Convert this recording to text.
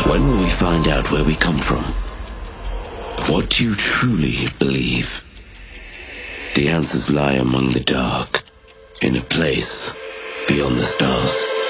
When will we find out where we come from? What do you truly believe? The answers lie among the dark, in a place beyond the stars.